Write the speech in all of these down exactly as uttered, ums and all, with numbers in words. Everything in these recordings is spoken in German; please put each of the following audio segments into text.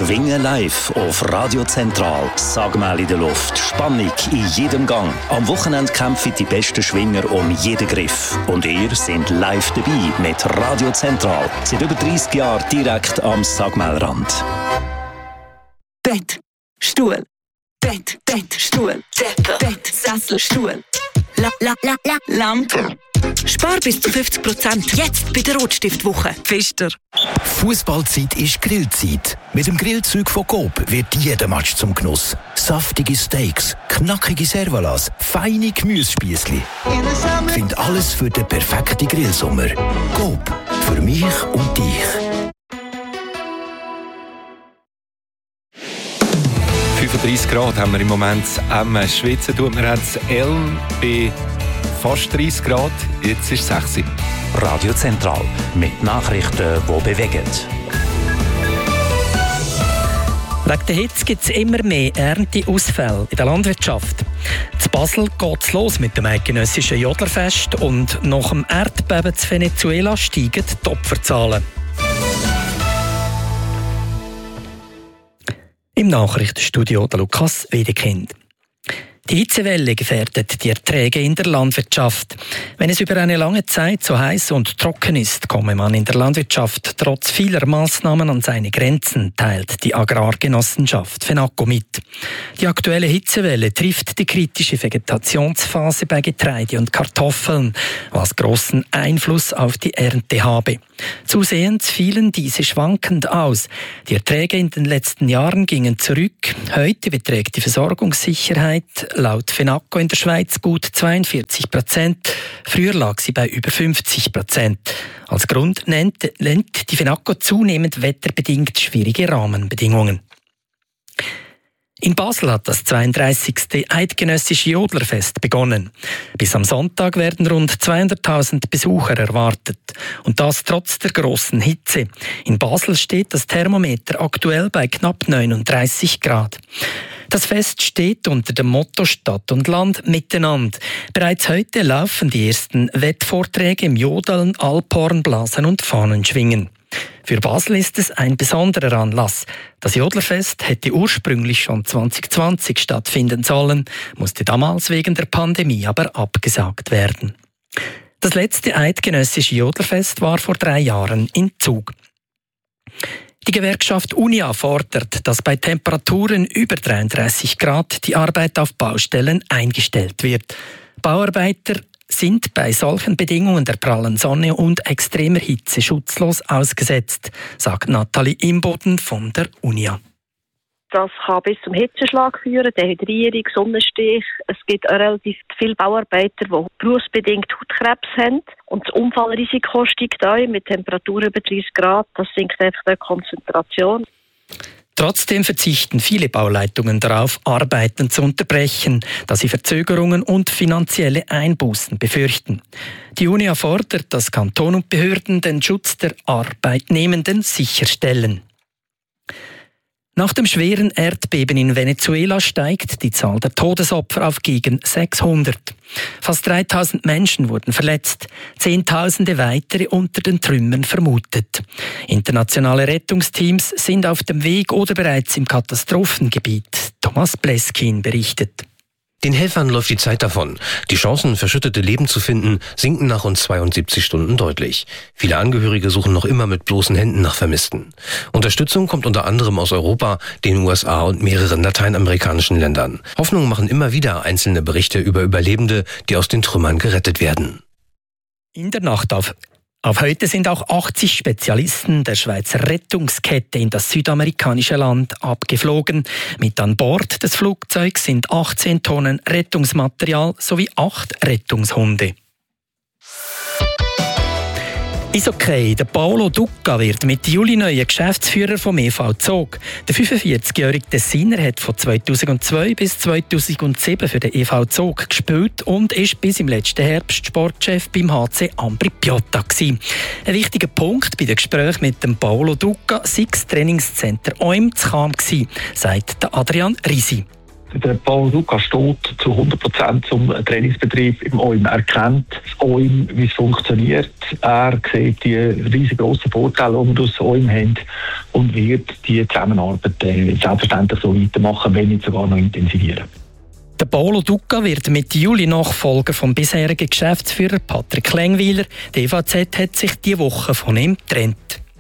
Schwingen live auf Radio Zentral. Sag in der Luft, Spannung in jedem Gang. Am Wochenende kämpfen die besten Schwinger um jeden Griff. Und ihr seid live dabei mit Radio Zentral. Seit über dreissig Jahren direkt am Sagmelrand. Bett, Stuhl, Bett, Bett, Stuhl, Decke, Bett, Sessel, Stuhl, la, la, la, la, Lampe. Spar bis zu fünfzig Prozent jetzt bei der Rotstiftwoche. Pfister. Fußballzeit ist Grillzeit. Mit dem Grillzeug von Coop wird jeder Match zum Genuss. Saftige Steaks, knackige Servalas, feine Gemüsespießli. Find alles für den perfekten Grillsommer. Coop, für mich und dich. fünfunddreissig Grad haben wir im Moment am Schwitzen. Tut mir jetzt Elm bei fast dreissig Grad. Jetzt ist es sechs. Radio Zentral mit Nachrichten, die bewegen. Wegen der Hitze gibt es immer mehr Ernteausfälle in der Landwirtschaft. In Basel geht es los mit dem eidgenössischen Jodlerfest und nach dem Erdbeben in Venezuela steigen die Opferzahlen. Im Nachrichtenstudio der Lukas Wedekind. Die Hitzewelle gefährdet die Erträge in der Landwirtschaft. Wenn es über eine lange Zeit so heiß und trocken ist, komme man in der Landwirtschaft trotz vieler Maßnahmen an seine Grenzen, teilt die Agrargenossenschaft FENACO mit. Die aktuelle Hitzewelle trifft die kritische Vegetationsphase bei Getreide und Kartoffeln, was großen Einfluss auf die Ernte habe. Zusehends fielen diese schwankend aus. Die Erträge in den letzten Jahren gingen zurück. Heute beträgt die Versorgungssicherheit laut FENACO in der Schweiz gut zweiundvierzig Prozent. Früher lag sie bei über fünfzig Prozent. Als Grund nennt, nennt die FENACO zunehmend wetterbedingt schwierige Rahmenbedingungen. In Basel hat das zweiunddreissigste Eidgenössische Jodlerfest begonnen. Bis am Sonntag werden rund zweihunderttausend Besucher erwartet. Und das trotz der grossen Hitze. In Basel steht das Thermometer aktuell bei knapp neununddreißig Grad. Das Fest steht unter dem Motto Stadt und Land miteinander. Bereits heute laufen die ersten Wettvorträge im Jodeln, Alphorn, Blasen und Fahnenschwingen. Für Basel ist es ein besonderer Anlass. Das Jodlerfest hätte ursprünglich schon zwanzig zwanzig stattfinden sollen, musste damals wegen der Pandemie aber abgesagt werden. Das letzte eidgenössische Jodlerfest war vor drei Jahren in Zug. Die Gewerkschaft Unia fordert, dass bei Temperaturen über dreiunddreißig Grad die Arbeit auf Baustellen eingestellt wird. Bauarbeiter sind bei solchen Bedingungen der prallen Sonne und extremer Hitze schutzlos ausgesetzt, sagt Nathalie Imboden von der Unia. Das kann bis zum Hitzeschlag führen, Dehydrierung, Sonnenstich. Es gibt auch relativ viele Bauarbeiter, die berufsbedingt Hautkrebs haben. Und das Unfallrisiko steigt auch mit Temperaturen über dreißig Grad. Das sinkt einfach die Konzentration. Trotzdem verzichten viele Bauleitungen darauf, Arbeiten zu unterbrechen, da sie Verzögerungen und finanzielle Einbußen befürchten. Die Unia fordert, dass Kanton und Behörden den Schutz der Arbeitnehmenden sicherstellen. Nach dem schweren Erdbeben in Venezuela steigt die Zahl der Todesopfer auf gegen sechshundert. Fast dreitausend Menschen wurden verletzt, Zehntausende weitere unter den Trümmern vermutet. Internationale Rettungsteams sind auf dem Weg oder bereits im Katastrophengebiet. Thomas Bleskin berichtet. Den Helfern läuft die Zeit davon. Die Chancen, verschüttete Leben zu finden, sinken nach rund zweiundsiebzig Stunden deutlich. Viele Angehörige suchen noch immer mit bloßen Händen nach Vermissten. Unterstützung kommt unter anderem aus Europa, den U S A und mehreren lateinamerikanischen Ländern. Hoffnung machen immer wieder einzelne Berichte über Überlebende, die aus den Trümmern gerettet werden. In der Nacht auf Auf heute sind auch achtzig Spezialisten der Schweizer Rettungskette in das südamerikanische Land abgeflogen. Mit an Bord des Flugzeugs sind achtzehn Tonnen Rettungsmaterial sowie acht Rettungshunde. Eishockey. Der Paolo Ducca wird mit Juli neuer Geschäftsführer vom E V Zug. Der fünfundvierzigjährige Tessiner hat von zweitausendzwei bis zweitausendsieben für den E V Zug gespielt und ist bis im letzten Herbst Sportchef beim H C Ambri Piotta gewesen. Ein wichtiger Punkt bei den Gesprächen mit dem Paolo Ducca sei das Trainingscenter O I M zu Cham gewesen, sagt Adrian Risi. Der Paolo Ducca steht zu hundert Prozent zum Trainingsbetrieb im O I M. Er kennt das O I M, wie es funktioniert. Er sieht die riesengroßen Vorteile, die wir durch das O I M haben. und wird die Zusammenarbeit äh, selbstverständlich so weitermachen, wenn nicht sogar noch intensivieren. Der Paolo Duca wird Mitte Juli Nachfolger vom bisherigen Geschäftsführer Patrick Längweiler. Die E V Z hat sich diese Woche von ihm getrennt.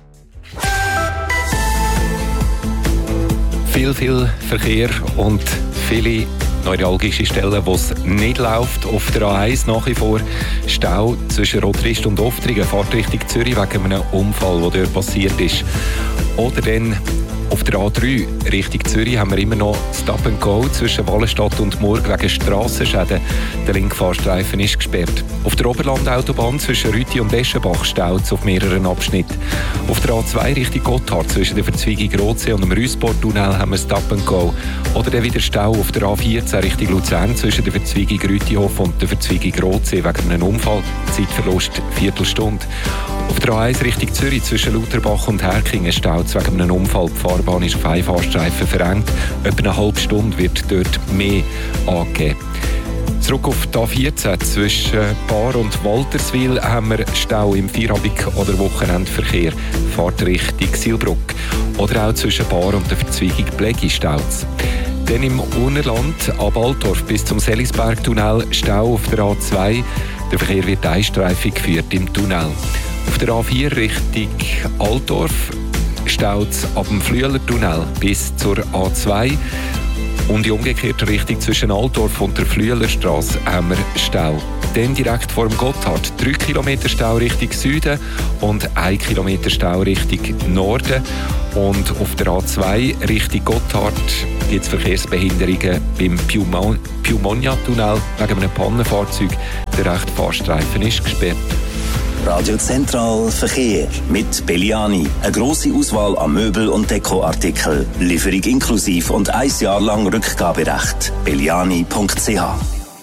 Viel, viel Verkehr und viele neuralgische Stellen, wo es nicht läuft. Auf der A eins nach wie vor Stau zwischen Rotrist und Oftringen, fährt Richtung Zürich wegen einem Unfall, der dort passiert ist. Oder dann auf der A drei Richtung Zürich haben wir immer noch Stop and Go zwischen Wallenstadt und Murg wegen Strassenschäden. Der linke Fahrstreifen ist gesperrt. Auf der Oberlandautobahn zwischen Rüti und Eschenbach staut es auf mehreren Abschnitten. Auf der A zwei Richtung Gotthard zwischen der Verzweigung Rotsee und dem Rüssportunnel haben wir Stop and Go. Oder dann wieder Stau auf der A vierzehn Richtung Luzern zwischen der Verzweigung Rütihof und der Verzweigung Rotsee wegen einem Unfall. Zeitverlust Viertelstunde. Auf der A eins Richtung Zürich zwischen Lauterbach und Herkingen staut es wegen einem Unfall. Die Fahrbahn ist auf einen Fahrstreifen verengt. Etwa eine halbe Stunde wird dort mehr angegeben. Zurück auf die A vierzehn zwischen Bar und Walterswil haben wir Stau im Feierabend- oder Wochenendverkehr. Fahrt Richtung Silbruck. Oder auch zwischen Bar und der Verzweigung Blegi staut es. Dann im Urnerland ab Altdorf bis zum Selisbergtunnel Stau auf der A zwei. Der Verkehr wird einstreifig geführt im Tunnel. Auf der A vier Richtung Altdorf staut es ab dem Flüelertunnel bis zur A zwei. Und in umgekehrter Richtung zwischen Altdorf und der Flüelerstrasse haben wir Stau. Dann direkt vor dem Gotthard drei Kilometer Stau Richtung Süden und ein Kilometer Stau Richtung Norden. Und auf der A zwei Richtung Gotthard gibt es Verkehrsbehinderungen beim Pneumonia-Tunnel wegen einem Pannenfahrzeug. Der rechte Fahrstreifen ist gesperrt. Radio Zentral Verkehr mit Belliani. Eine grosse Auswahl an Möbel- und Dekoartikeln. Lieferung inklusiv und ein Jahr lang Rückgaberecht. belliani punkt c h.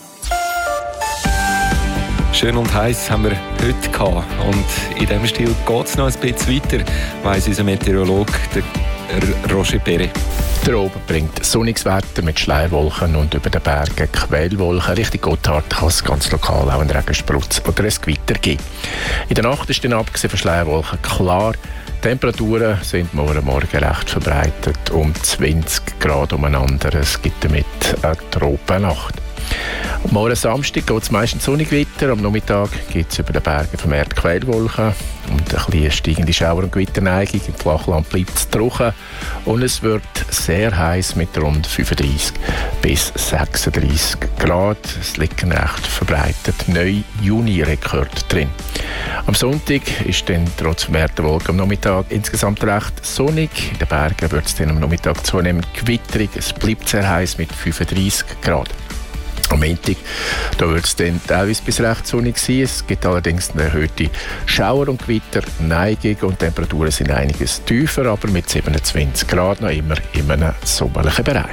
Schön und heiß haben wir heute gehabt. Und in diesem Stil geht es noch ein bisschen weiter, weiss unser Meteorologe, der Roger Perret. Der Oben bringt sonniges Wetter mit Schleierwolken und über den Bergen Quellwolken. Richtung Gotthard kann es ganz lokal auch einen Regensprutz oder ein Gewitter geben. In der Nacht ist dann abgesehen von Schleierwolken klar. Die Temperaturen sind morgen Morgen recht verbreitet, um zwanzig Grad umeinander. Es gibt damit eine Tropennacht. Morgen Samstag geht es meistens sonnig weiter. Am Nachmittag gibt es über den Bergen vermehrt Quellwolken und ein bisschen steigende Schauer- und Gewitterneigung. Im Flachland bleibt es trocken und es wird sehr heiß mit rund fünfunddreißig bis sechsunddreißig Grad. Es liegt ein recht verbreitet neuer Juni-Rekord drin. Am Sonntag ist dann trotz vermehrter Wolken am Nachmittag insgesamt recht sonnig. In den Bergen wird es dann am Nachmittag zunehmend gewitterig. Es bleibt sehr heiß mit fünfunddreißig Grad. Am Montag wird es dann teilweise bis recht sonnig sein. Es gibt allerdings eine erhöhte Schauer- und Gewitterneigung und die Temperaturen sind einiges tiefer, aber mit siebenundzwanzig Grad noch immer in einem sommerlichen Bereich.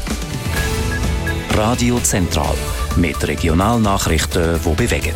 Radio Zentral mit Regionalnachrichten, die bewegen.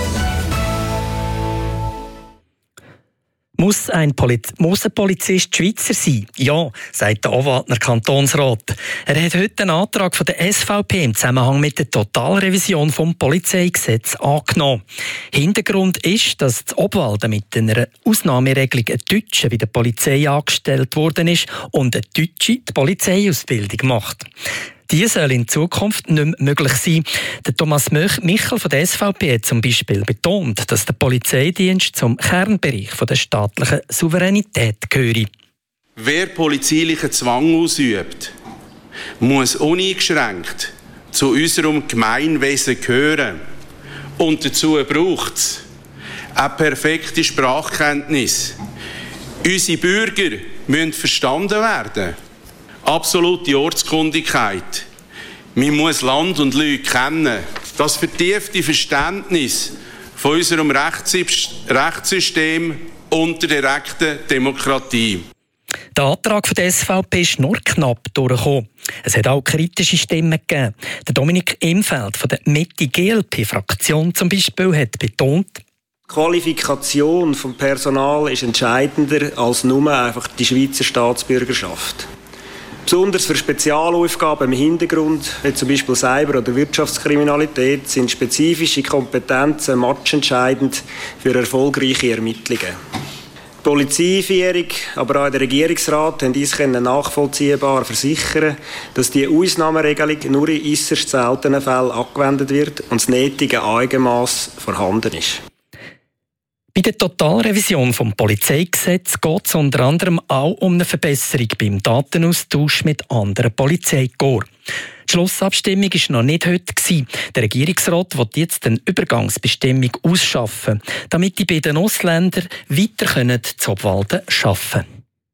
Muss ein, Poliz- muss ein Polizist Schweizer sein? Ja, sagt der Awadner Kantonsrat. Er hat heute einen Antrag von der S V P im Zusammenhang mit der Totalrevision vom Polizeigesetz angenommen. Hintergrund ist, dass das Obwalden mit einer Ausnahmeregelung ein Deutscher bei der Polizei angestellt worden ist und ein Deutsche die Polizeiausbildung macht. Die soll in Zukunft nicht mehr möglich sein. Der Thomas Michel von der S V P hat zum Beispiel betont, dass der Polizeidienst zum Kernbereich von der staatlichen Souveränität gehöre. Wer polizeilichen Zwang ausübt, muss uneingeschränkt zu unserem Gemeinwesen gehören. Und dazu braucht es eine perfekte Sprachkenntnis. Unsere Bürger müssen verstanden werden. Absolute Ortskundigkeit. Man muss Land und Leute kennen. Das vertiefte Verständnis von unserem Rechtssystem und der direkten Demokratie. Der Antrag von der S V P ist nur knapp durchgekommen. Es hat auch kritische Stimmen gegeben. Der Dominik Imfeld von der Mitte-G L P-Fraktion zum Beispiel hat betont, die Qualifikation des Personals ist entscheidender als nur einfach die Schweizer Staatsbürgerschaft. Besonders für Spezialaufgaben im Hintergrund, wie zum Beispiel Cyber- oder Wirtschaftskriminalität, sind spezifische Kompetenzen matchentscheidend für erfolgreiche Ermittlungen. Die Die Polizeiführung, aber auch der Regierungsrat haben uns nachvollziehbar versichern, dass die Ausnahmeregelung nur in äusserst seltenen Fällen angewendet wird und das nötige Eigenmaß vorhanden ist. Bei der Totalrevision des Polizeigesetzes geht es unter anderem auch um eine Verbesserung beim Datenaustausch mit anderen Polizeikorps. Die Schlussabstimmung war noch nicht heute. Der Regierungsrat will jetzt eine Übergangsbestimmung ausschaffen, damit die beiden Ausländer weiter zu Obwalden arbeiten können.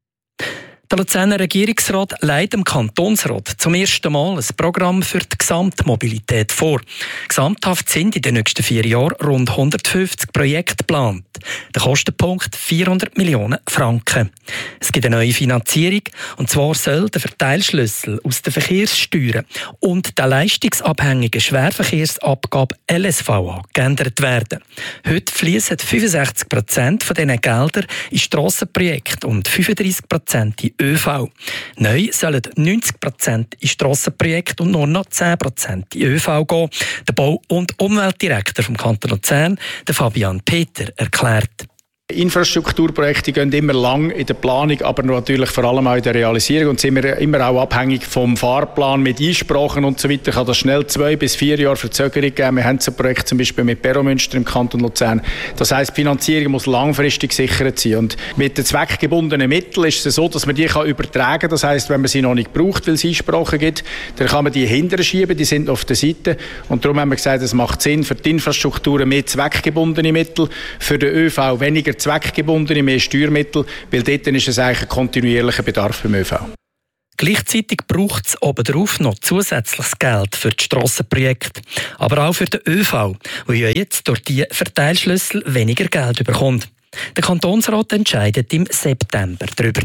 Der Luzerner Regierungsrat leitet dem Kantonsrat zum ersten Mal ein Programm für die Gesamtmobilität vor. Gesamthaft sind in den nächsten vier Jahren rund hundertfünfzig Projekte geplant. Der Kostenpunkt vierhundert Millionen Franken. Es gibt eine neue Finanzierung, und zwar soll der Verteilschlüssel aus den Verkehrssteuern und der leistungsabhängigen Schwerverkehrsabgabe L S V A geändert werden. Heute fließen fünfundsechzig Prozent von diesen Geldern in Strassenprojekte und fünfunddreissig Prozent in Ö V. Neu sollen neunzig Prozent in Strassenprojekte und nur noch zehn Prozent in Ö V gehen. Der Bau- und Umweltdirektor vom Kanton Luzern, der Fabian Peter, erklärt. Infrastrukturprojekte gehen immer lang in der Planung, aber natürlich vor allem auch in der Realisierung und sind immer, immer auch abhängig vom Fahrplan mit Einsprachen und so weiter. Kann das schnell zwei bis vier Jahre Verzögerung geben. Wir haben so ein Projekt zum Beispiel mit Peromünster im Kanton Luzern. Das heisst, die Finanzierung muss langfristig gesichert sein. Und mit den zweckgebundenen Mitteln ist es so, dass man die kann übertragen kann. Das heisst, wenn man sie noch nicht braucht, weil es Einsprachen gibt, dann kann man die hinterher schieben, die sind auf der Seite. Und darum haben wir gesagt, es macht Sinn für die Infrastrukturen mehr zweckgebundene Mittel, für den Ö V weniger zweckgebundene, mehr Steuermittel, weil dort ist es eigentlich ein kontinuierlicher Bedarf beim Ö V. Gleichzeitig braucht es obendrauf noch zusätzliches Geld für die Strassenprojekte, aber auch für den Ö V, der ja jetzt durch die Verteilschlüssel weniger Geld bekommt. Der Kantonsrat entscheidet im September darüber.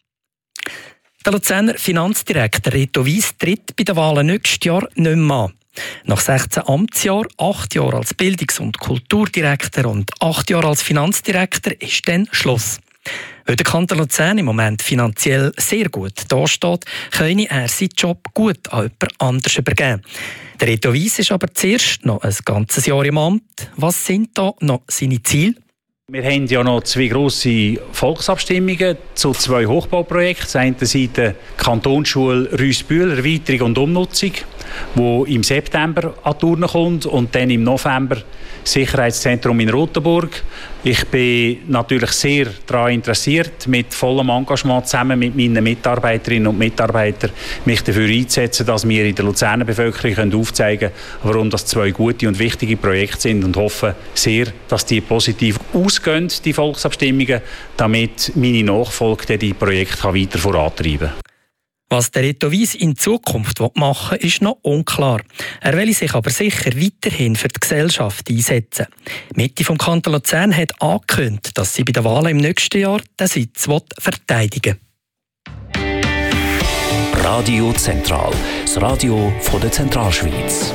Der Luzerner Finanzdirektor Reto Weiss tritt bei den Wahlen nächstes Jahr nicht mehr an. Nach sechzehn Amtsjahren, acht Jahre als Bildungs- und Kulturdirektor und acht Jahre als Finanzdirektor ist dann Schluss. Weil der Kanton Luzern im Moment finanziell sehr gut dasteht, könne er seinen Job gut an jemand anders übergeben. Der Reto Weiss ist aber zuerst noch ein ganzes Jahr im Amt. Was sind da noch seine Ziele? Wir haben ja noch zwei grosse Volksabstimmungen zu zwei Hochbauprojekten. Auf der einen Seite Kantonsschule Rüssbühl, Erweiterung und Umnutzung, die im September an die Turnen kommt, und dann im November Sicherheitszentrum in Rotenburg. Ich bin natürlich sehr daran interessiert, mit vollem Engagement zusammen mit meinen Mitarbeiterinnen und Mitarbeitern mich dafür einzusetzen, dass wir in der Luzerner Bevölkerung aufzeigen können, warum das zwei gute und wichtige Projekte sind, und hoffe sehr, dass die positiv ausgehen, die Volksabstimmungen, damit meine Nachfolge die Projekte weiter vorantreiben kann. Was der Reto Weiss in Zukunft machen will, ist noch unklar. Er will sich aber sicher weiterhin für die Gesellschaft einsetzen. Die Mitte vom Kanton Luzern hat angekündigt, dass sie bei den Wahlen im nächsten Jahr den Sitz verteidigen will. Radio Zentral, das Radio von der Zentralschweiz.